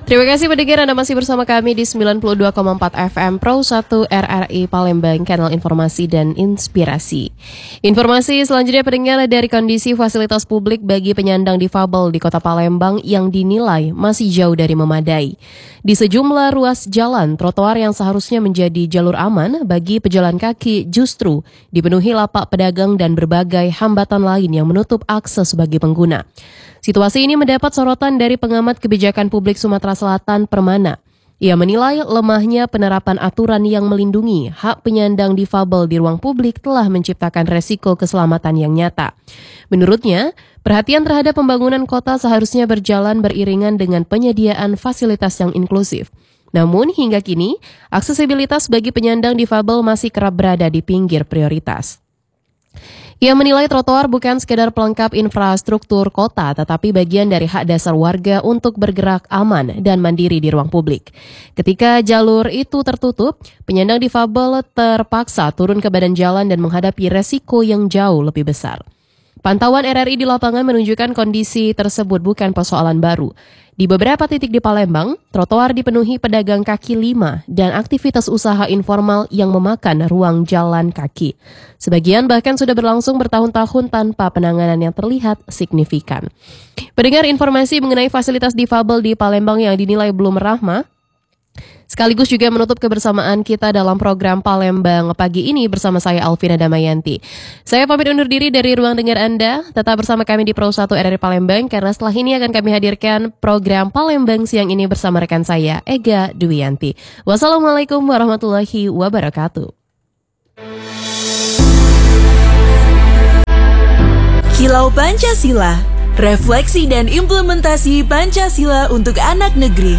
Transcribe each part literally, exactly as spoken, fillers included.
Terima kasih pendengar, Anda masih bersama kami di sembilan puluh dua koma empat F M Pro satu R R I Palembang, kanal informasi dan inspirasi. Informasi selanjutnya pendengar dari kondisi fasilitas publik bagi penyandang difabel di Kota Palembang yang dinilai masih jauh dari memadai. Di sejumlah ruas jalan, trotoar yang seharusnya menjadi jalur aman bagi pejalan kaki justru dipenuhi lapak pedagang dan berbagai hambatan lain yang menutup akses bagi pengguna. Situasi ini mendapat sorotan dari pengamat kebijakan publik Sumatera Selatan, Permana. Ia menilai lemahnya penerapan aturan yang melindungi hak penyandang difabel di ruang publik telah menciptakan resiko keselamatan yang nyata. Menurutnya, perhatian terhadap pembangunan kota seharusnya berjalan beriringan dengan penyediaan fasilitas yang inklusif. Namun hingga kini, aksesibilitas bagi penyandang difabel masih kerap berada di pinggir prioritas. Ia menilai trotoar bukan sekedar pelengkap infrastruktur kota, tetapi bagian dari hak dasar warga untuk bergerak aman dan mandiri di ruang publik. Ketika jalur itu tertutup, penyandang difabel terpaksa turun ke badan jalan dan menghadapi resiko yang jauh lebih besar. Pantauan R R I di lapangan menunjukkan kondisi tersebut bukan persoalan baru. Di beberapa titik di Palembang, trotoar dipenuhi pedagang kaki lima dan aktivitas usaha informal yang memakan ruang jalan kaki. Sebagian bahkan sudah berlangsung bertahun-tahun tanpa penanganan yang terlihat signifikan. Pendengar, informasi mengenai fasilitas difabel di Palembang yang dinilai belum ramah, sekaligus juga menutup kebersamaan kita dalam program Palembang pagi ini bersama saya Alvina Damayanti. Saya pamit undur diri dari ruang dengar Anda. Tetap bersama kami di Pro satu R R I Palembang karena setelah ini akan kami hadirkan program Palembang siang ini bersama rekan saya Ega Duyanti. Wassalamualaikum warahmatullahi wabarakatuh. Kilau Pancasila, refleksi dan implementasi Pancasila untuk anak negeri.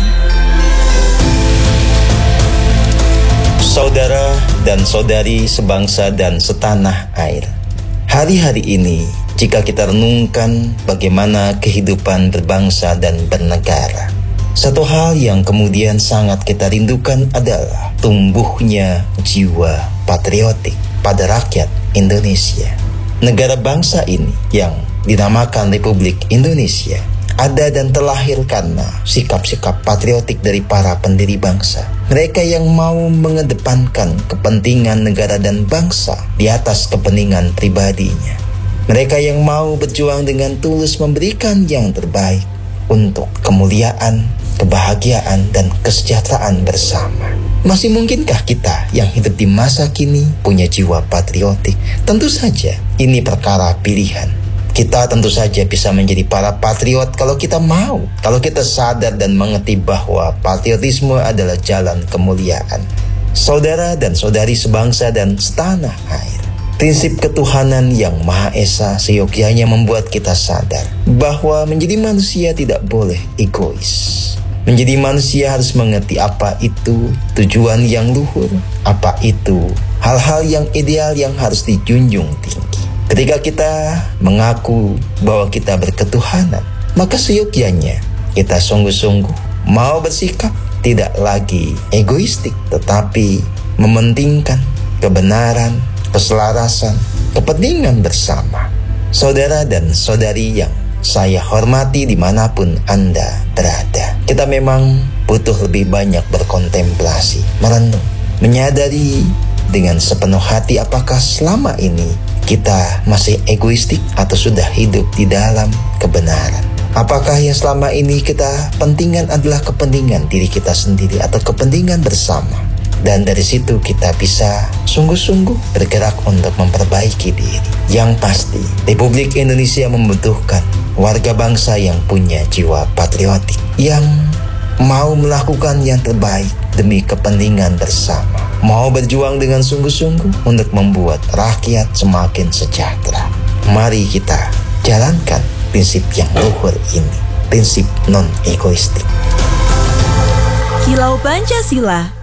Saudara dan saudari sebangsa dan setanah air, hari-hari ini jika kita renungkan bagaimana kehidupan berbangsa dan bernegara, satu hal yang kemudian sangat kita rindukan adalah tumbuhnya jiwa patriotik pada rakyat Indonesia. Negara bangsa ini yang dinamakan Republik Indonesia ada dan terlahir karena sikap-sikap patriotik dari para pendiri bangsa. Mereka yang mau mengedepankan kepentingan negara dan bangsa di atas kepentingan pribadinya. Mereka yang mau berjuang dengan tulus memberikan yang terbaik untuk kemuliaan, kebahagiaan, dan kesejahteraan bersama. Masih mungkinkah kita yang hidup di masa kini punya jiwa patriotik? Tentu saja ini perkara pilihan. Kita tentu saja bisa menjadi para patriot kalau kita mau, kalau kita sadar dan mengerti bahwa patriotisme adalah jalan kemuliaan. Saudara dan saudari sebangsa dan setanah air, prinsip ketuhanan yang Maha Esa seyogyanya membuat kita sadar bahwa menjadi manusia tidak boleh egois. Menjadi manusia harus mengerti apa itu tujuan yang luhur, apa itu hal-hal yang ideal yang harus dijunjung tinggi. Ketika kita mengaku bahwa kita berketuhanan, maka seyogyanya kita sungguh-sungguh mau bersikap tidak lagi egoistik, tetapi mementingkan kebenaran, keselarasan, kepentingan bersama. Saudara dan saudari yang saya hormati dimanapun Anda berada, kita memang butuh lebih banyak berkontemplasi, merenung, menyadari dengan sepenuh hati apakah selama ini kita masih egoistik atau sudah hidup di dalam kebenaran. Apakah yang selama ini kita pentingkan adalah kepentingan diri kita sendiri atau kepentingan bersama? Dan dari situ kita bisa sungguh-sungguh bergerak untuk memperbaiki diri. Yang pasti, Republik Indonesia membutuhkan warga bangsa yang punya jiwa patriotik, yang mau melakukan yang terbaik demi kepentingan bersama, mau berjuang dengan sungguh-sungguh untuk membuat rakyat semakin sejahtera. Mari kita jalankan prinsip yang luhur ini, prinsip non-egoistik. Kilau Pancasila,